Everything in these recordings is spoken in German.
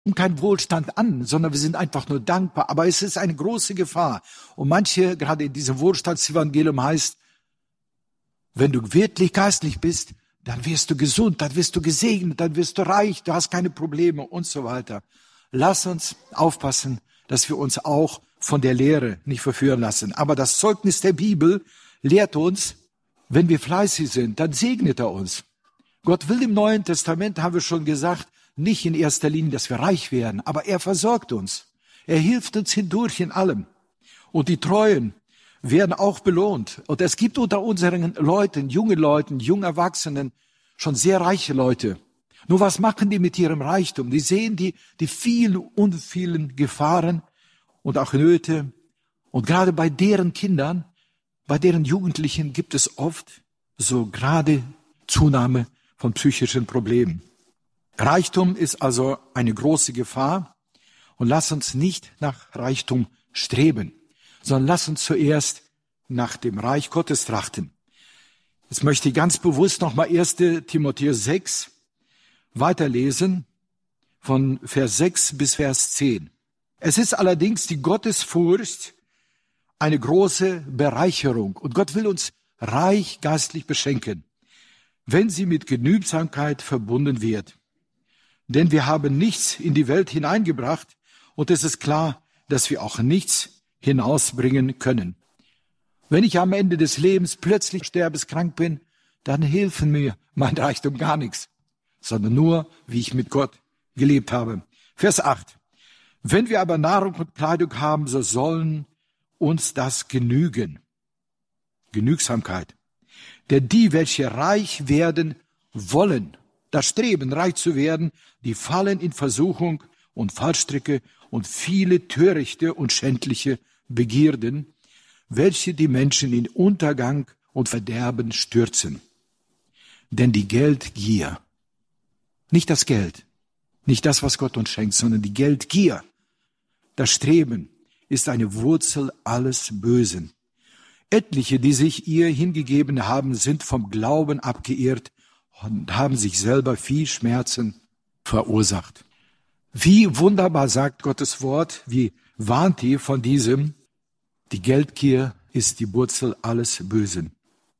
keinen Wohlstand an, sondern wir sind einfach nur dankbar. Aber es ist eine große Gefahr. Und manche, gerade in diesem Wohlstandsevangelium heißt, wenn du wirklich geistlich bist, dann wirst du gesund, dann wirst du gesegnet, dann wirst du reich, du hast keine Probleme und so weiter. Lass uns aufpassen, dass wir uns auch von der Lehre nicht verführen lassen. Aber das Zeugnis der Bibel lehrt uns, wenn wir fleißig sind, dann segnet er uns. Gott will im Neuen Testament, haben wir schon gesagt, nicht in erster Linie, dass wir reich werden, aber er versorgt uns. Er hilft uns hindurch in allem. Und die Treuen werden auch belohnt. Und es gibt unter unseren Leuten, jungen Erwachsenen, schon sehr reiche Leute. Nur was machen die mit ihrem Reichtum? Die sehen die vielen und vielen Gefahren und auch Nöte. Und gerade bei deren Kindern, bei deren Jugendlichen gibt es oft so gerade Zunahme von psychischen Problemen. Reichtum ist also eine große Gefahr. Und lass uns nicht nach Reichtum streben, sondern lass uns zuerst nach dem Reich Gottes trachten. Jetzt möchte ich ganz bewusst nochmal 1. Timotheus 6 weiterlesen, von Vers 6 bis Vers 10. Es ist allerdings die Gottesfurcht eine große Bereicherung. Und Gott will uns reich geistlich beschenken, wenn sie mit Genügsamkeit verbunden wird. Denn wir haben nichts in die Welt hineingebracht und es ist klar, dass wir auch nichts hinausbringen können. Wenn ich am Ende des Lebens plötzlich sterbeskrank bin, dann hilft mir mein Reichtum gar nichts, sondern nur, wie ich mit Gott gelebt habe. Vers 8. Wenn wir aber Nahrung und Kleidung haben, so sollen uns das genügen. Genügsamkeit. Denn die, welche reich werden wollen, das Streben, reich zu werden, die fallen in Versuchung und Fallstricke und viele törichte und schändliche Begierden, welche die Menschen in Untergang und Verderben stürzen. Denn die Geldgier, nicht das Geld, nicht das, was Gott uns schenkt, sondern die Geldgier, das Streben, ist eine Wurzel alles Bösen. Etliche, die sich ihr hingegeben haben, sind vom Glauben abgeirrt und haben sich selber viel Schmerzen verursacht. Wie wunderbar sagt Gottes Wort, wie warnt ihr von diesem, die Geldgier ist die Wurzel alles Bösen.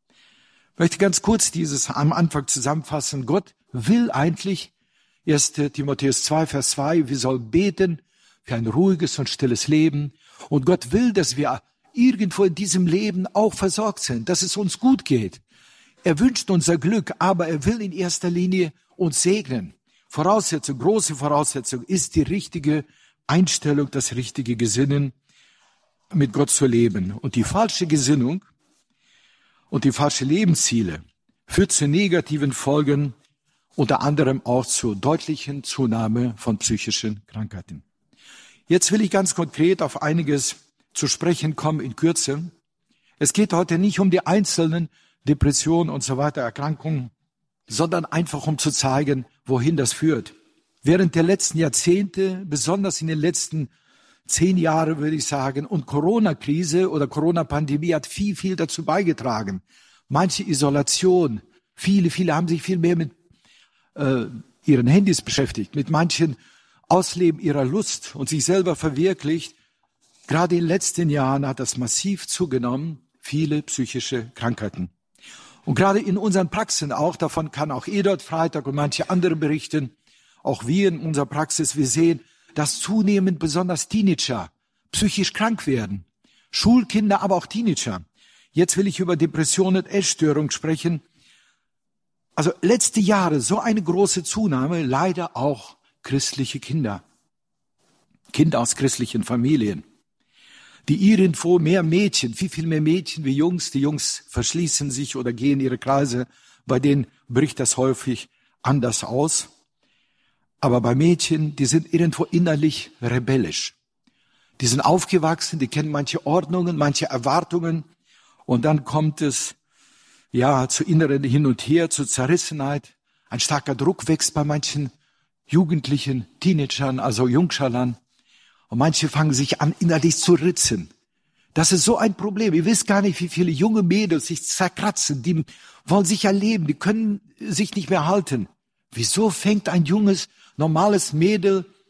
Ich möchte ganz kurz dieses am Anfang zusammenfassen. Gott will eigentlich, 1. Timotheus 2, Vers 2, wir sollen beten für ein ruhiges und stilles Leben. Und Gott will, dass wir irgendwo in diesem Leben auch versorgt sind, dass es uns gut geht. Er wünscht unser Glück, aber er will in erster Linie uns segnen. Voraussetzung, große Voraussetzung ist die richtige Einstellung, das richtige Gesinnen, mit Gott zu leben. Und die falsche Gesinnung und die falsche Lebensziele führt zu negativen Folgen, unter anderem auch zur deutlichen Zunahme von psychischen Krankheiten. Jetzt will ich ganz konkret auf einiges zu sprechen kommen in Kürze. Es geht heute nicht um die einzelnen Depressionen und so weiter, Erkrankungen, sondern einfach um zu zeigen, wohin das führt. Während der letzten Jahrzehnte, besonders in den letzten 10 Jahren, würde ich sagen, und Corona-Krise oder Corona-Pandemie hat viel dazu beigetragen. Manche Isolation, viele haben sich viel mehr mit ihren Handys beschäftigt, mit manchen Ausleben ihrer Lust und sich selber verwirklicht. Gerade in den letzten Jahren hat das massiv zugenommen, viele psychische Krankheiten. Und gerade in unseren Praxen auch, davon kann auch Edert Freitag und manche andere berichten, auch wir in unserer Praxis, wir sehen, dass zunehmend besonders Teenager psychisch krank werden. Schulkinder, aber auch Teenager. Jetzt will ich über Depressionen und Essstörungen sprechen. Also letzte Jahre so eine große Zunahme, leider auch christliche Kinder. Kinder aus christlichen Familien. Die irgendwo mehr Mädchen, viel mehr Mädchen wie Jungs. Die Jungs verschließen sich oder gehen ihre Kreise. Bei denen bricht das häufig anders aus. Aber bei Mädchen, die sind irgendwo innerlich rebellisch. Die sind aufgewachsen, die kennen manche Ordnungen, manche Erwartungen. Und dann kommt es zu inneren Hin und Her, zu Zerrissenheit. Ein starker Druck wächst bei manchen Jugendlichen, Teenagern, also Jungschalern. Und manche fangen sich an, innerlich zu ritzen. Das ist so ein Problem. Ihr wisst gar nicht, wie viele junge Mädels sich zerkratzen. Die wollen sich ja leben, die können sich nicht mehr halten. Wieso fängt ein junges, normales Mädel